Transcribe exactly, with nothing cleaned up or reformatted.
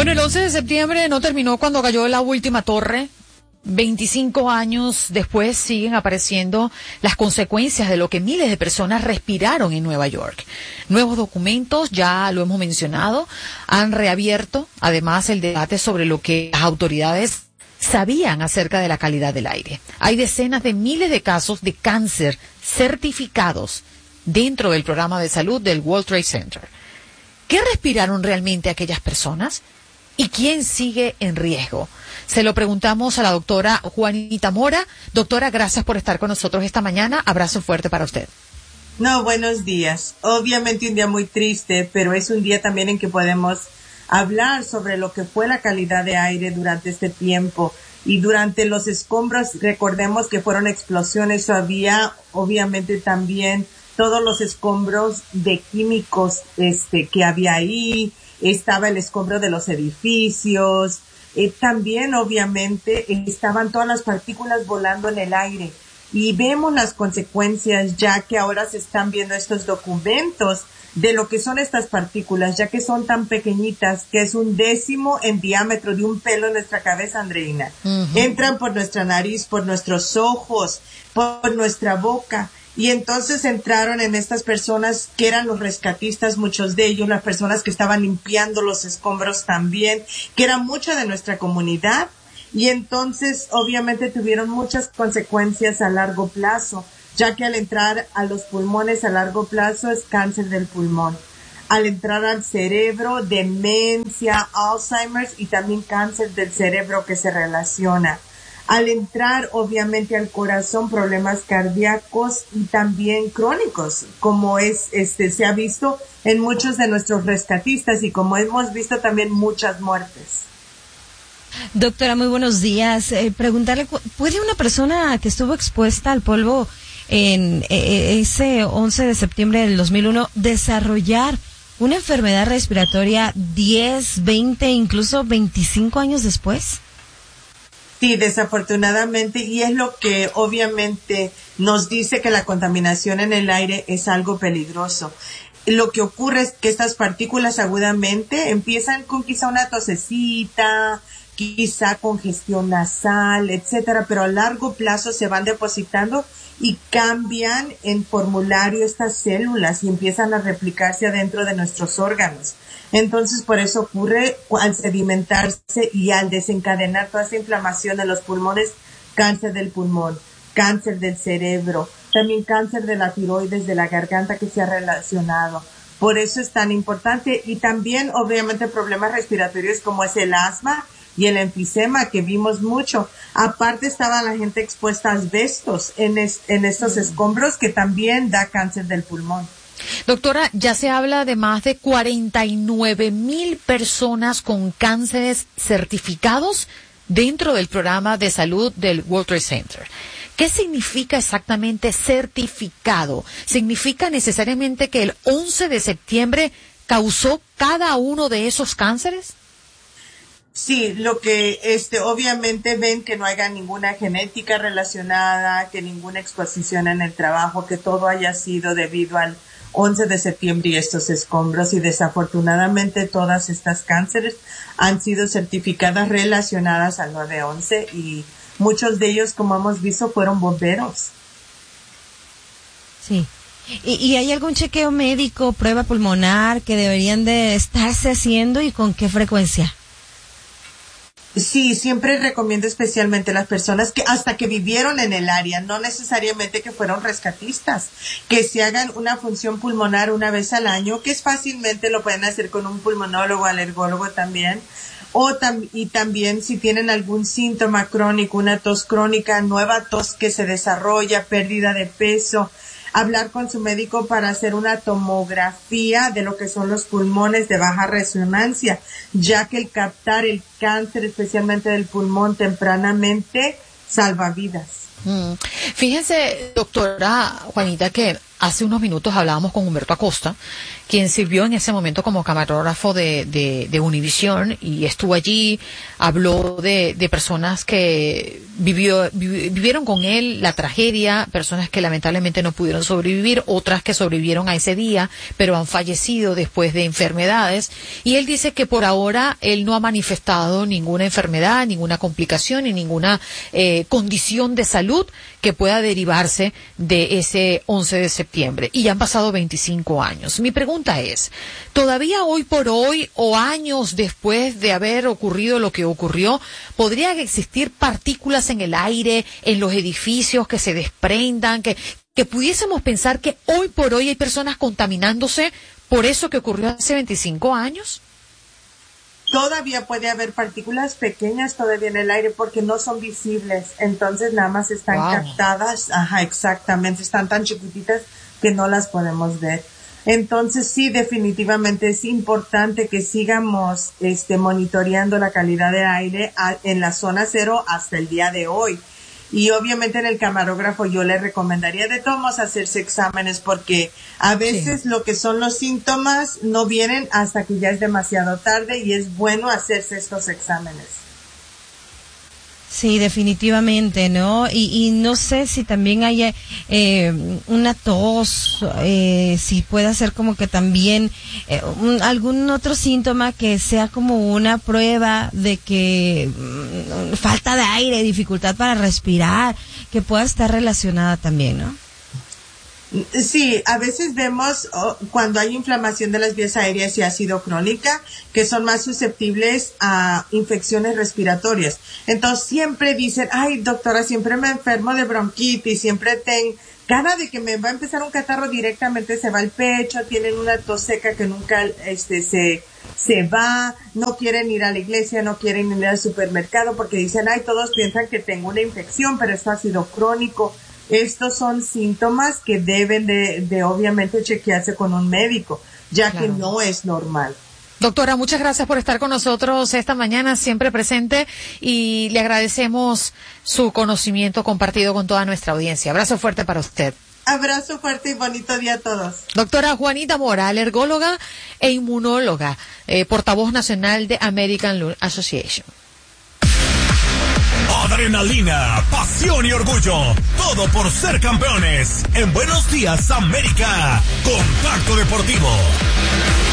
Bueno, el once de septiembre no terminó cuando cayó la última torre. veinticinco años después siguen apareciendo las consecuencias de lo que miles de personas respiraron en Nueva York. Nuevos documentos, ya lo hemos mencionado, han reabierto además el debate sobre lo que las autoridades sabían acerca de la calidad del aire. Hay decenas de miles de casos de cáncer certificados dentro del programa de salud del World Trade Center. ¿Qué respiraron realmente aquellas personas? ¿Y quién sigue en riesgo? Se lo preguntamos a la doctora Juanita Mora. Doctora, gracias por estar con nosotros esta mañana. Abrazo fuerte para usted. No, buenos días. Obviamente un día muy triste, pero es un día también en que podemos hablar sobre lo que fue la calidad de aire durante este tiempo. Y durante los escombros, recordemos que fueron explosiones, había obviamente también todos los escombros de químicos este que había ahí. Estaba el escombro de los edificios, eh, también obviamente estaban todas las partículas volando en el aire y vemos las consecuencias ya que ahora se están viendo estos documentos de lo que son estas partículas, ya que son tan pequeñitas que es un décimo en diámetro de un pelo en nuestra cabeza, Andreina. Uh-huh. Entran por nuestra nariz, por nuestros ojos, por nuestra boca. Y entonces entraron en estas personas que eran los rescatistas, muchos de ellos, las personas que estaban limpiando los escombros también, que eran mucha de nuestra comunidad. Y entonces obviamente tuvieron muchas consecuencias a largo plazo, ya que al entrar a los pulmones a largo plazo es cáncer del pulmón. Al entrar al cerebro, demencia, Alzheimer's y también cáncer del cerebro que se relaciona. Al entrar, obviamente, al corazón, problemas cardíacos y también crónicos, como es, este, se ha visto en muchos de nuestros rescatistas y como hemos visto también muchas muertes. Doctora, muy buenos días. Eh, preguntarle, ¿puede una persona que estuvo expuesta al polvo en eh, ese once de septiembre del dos mil uno desarrollar una enfermedad respiratoria diez, veinte, incluso veinticinco años después? Sí, desafortunadamente, y es lo que obviamente nos dice que la contaminación en el aire es algo peligroso. Lo que ocurre es que estas partículas agudamente empiezan con quizá una tosecita, quizá congestión nasal, etcétera, pero a largo plazo se van depositando y cambian en formulario estas células y empiezan a replicarse adentro de nuestros órganos. Entonces, por eso ocurre al sedimentarse y al desencadenar toda esa inflamación de los pulmones, cáncer del pulmón, cáncer del cerebro, también cáncer de la tiroides, de la garganta que se ha relacionado. Por eso es tan importante y también, obviamente, problemas respiratorios como es el asma y el enfisema que vimos mucho. Aparte estaba la gente expuesta a asbestos en, es, en estos escombros que también da cáncer del pulmón. Doctora, ya se habla de más de cuarenta y nueve mil personas con cánceres certificados dentro del programa de salud del World Trade Center. ¿Qué significa exactamente certificado? ¿Significa necesariamente que el once de septiembre causó cada uno de esos cánceres? Sí, lo que este obviamente ven que no haya ninguna genética relacionada, que ninguna exposición en el trabajo, que todo haya sido debido al once de septiembre y estos escombros, y desafortunadamente todas estas cánceres han sido certificadas relacionadas al nueve once y muchos de ellos, como hemos visto, fueron bomberos. Sí. ¿Y, y hay algún chequeo médico, prueba pulmonar que deberían de estarse haciendo y con qué frecuencia? Sí, siempre recomiendo especialmente a las personas que hasta que vivieron en el área, no necesariamente que fueron rescatistas, que se hagan una función pulmonar una vez al año, que es fácilmente lo pueden hacer con un pulmonólogo, alergólogo también, o tam- y también si tienen algún síntoma crónico, una tos crónica, nueva tos que se desarrolla, pérdida de peso, hablar con su médico para hacer una tomografía de lo que son los pulmones de baja resonancia, ya que el captar el cáncer, especialmente del pulmón tempranamente, salva vidas. Mm. Fíjense, doctora Juanita, que hace unos minutos hablábamos con Humberto Acosta, quien sirvió en ese momento como camarógrafo de, de, de Univision y estuvo allí, habló de, de personas que vivió, vivi, vivieron con él la tragedia, personas que lamentablemente no pudieron sobrevivir, otras que sobrevivieron a ese día, pero han fallecido después de enfermedades. Y él dice que por ahora él no ha manifestado ninguna enfermedad, ninguna complicación ni ninguna eh, condición de salud que pueda derivarse de ese once de septiembre. Y ya han pasado veinticinco años. Mi pregunta es, ¿todavía hoy por hoy o años después de haber ocurrido lo que ocurrió, podrían existir partículas en el aire, en los edificios que se desprendan, que, que pudiésemos pensar que hoy por hoy hay personas contaminándose por eso que ocurrió hace veinticinco años? Todavía puede haber partículas pequeñas todavía en el aire porque no son visibles, entonces nada más están wow. captadas, ajá, exactamente, están tan chiquititas que no las podemos ver. Entonces sí, definitivamente es importante que sigamos este monitoreando la calidad de aire a, en la zona cero hasta el día de hoy. Y obviamente en el camarógrafo yo le recomendaría de todos hacerse exámenes porque a veces sí. lo que son los síntomas no vienen hasta que ya es demasiado tarde y es bueno hacerse estos exámenes. Sí, definitivamente, ¿no? Y, y no sé si también hay eh, una tos, eh, si puede ser como que también eh, un, algún otro síntoma que sea como una prueba de que mm, falta de aire, dificultad para respirar, que pueda estar relacionada también, ¿no? Sí, a veces vemos oh, cuando hay inflamación de las vías aéreas y ácido crónica, que son más susceptibles a infecciones respiratorias. Entonces siempre dicen, ay doctora, siempre me enfermo de bronquitis, siempre tengo, cada de que me va a empezar un catarro directamente se va al pecho, tienen una tos seca que nunca este se se va, no quieren ir a la iglesia, no quieren ir al supermercado porque dicen, ay, todos piensan que tengo una infección, pero esto ha sido crónico. Estos son síntomas que deben de, de obviamente chequearse con un médico, ya claro. que no es normal. Doctora, muchas gracias por estar con nosotros esta mañana, siempre presente, y le agradecemos su conocimiento compartido con toda nuestra audiencia. Abrazo fuerte para usted. Abrazo fuerte y bonito día a todos. Doctora Juanita Mora, alergóloga e inmunóloga, eh, portavoz nacional de American Lung Association. Adrenalina, pasión y orgullo, todo por ser campeones. En Buenos Días, América, Contacto Deportivo.